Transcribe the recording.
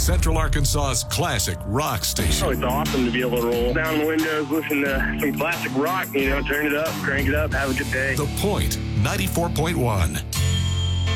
Central Arkansas's classic rock station. Oh, it's awesome to be able to roll down the windows, listen to some classic rock, turn it up, crank it up, have a good day. The Point, 94.1.